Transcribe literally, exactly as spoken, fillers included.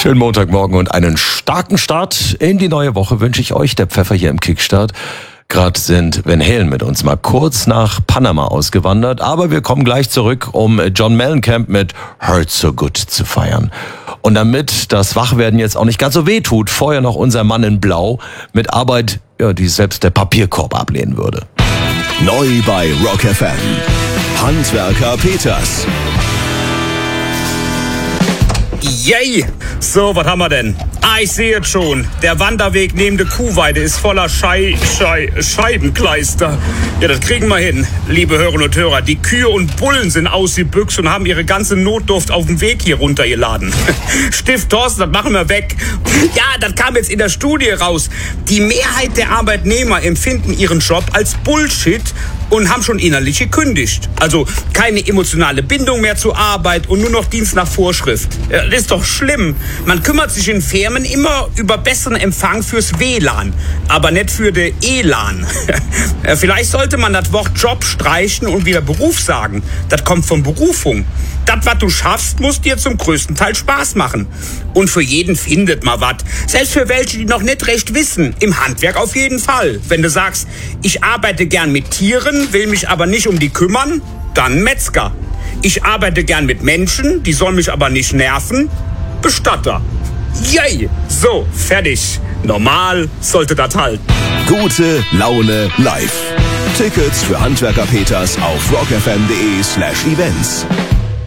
Schönen Montagmorgen und einen starken Start in die neue Woche wünsche ich euch, der Pfeffer hier im Kickstart. Gerade sind Van Halen mit uns mal kurz nach Panama ausgewandert, aber wir kommen gleich zurück, um John Mellencamp mit Hurt So Good zu feiern. Und damit das Wachwerden jetzt auch nicht ganz so weh tut, vorher noch unser Mann in Blau mit Arbeit, ja, die selbst der Papierkorb ablehnen würde. Neu bei Rock F M. Handwerker Peters. Yay! So, was haben wir denn? Ah, ich sehe es schon. Der Wanderweg neben der Kuhweide ist voller Schei, Schei, Scheibenkleister. Ja, das kriegen wir hin, liebe Hörerinnen und Hörer. Die Kühe und Bullen sind ausgebüxt und haben ihre ganze Notdurft auf dem Weg hier runtergeladen. Stift Thorsten, das machen wir weg. Ja, das kam jetzt in der Studie raus. Die Mehrheit der Arbeitnehmer empfinden ihren Job als Bullshit und haben schon innerlich gekündigt. Also keine emotionale Bindung mehr zur Arbeit und nur noch Dienst nach Vorschrift. Ja, das ist doch schlimm. Man kümmert sich in Firmen immer über besseren Empfang fürs W L A N, aber nicht für den Elan. Vielleicht sollte man das Wort Job streichen und wieder Beruf sagen. Das kommt von Berufung. Das, was du schaffst, muss dir zum größten Teil Spaß machen. Und für jeden findet man was. Selbst für welche, die noch nicht recht wissen. Im Handwerk auf jeden Fall. Wenn du sagst, ich arbeite gern mit Tieren, will mich aber nicht um die kümmern, dann Metzger. Ich arbeite gern mit Menschen, die sollen mich aber nicht nerven, Bestatter. Yay! So, fertig. Normal sollte das halten. Gute Laune live. Tickets für Handwerker Peters auf rockfm.de slash events.